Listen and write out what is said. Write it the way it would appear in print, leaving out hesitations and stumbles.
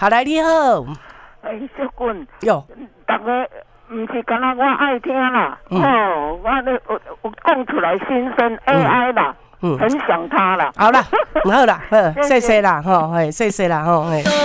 好，来你好。 小君， 哟， 大家唔是干那我爱听啦，我咧有讲出来新生 AI 啦，很想他啦。 好啦，好啦，谢谢啦，谢谢啦，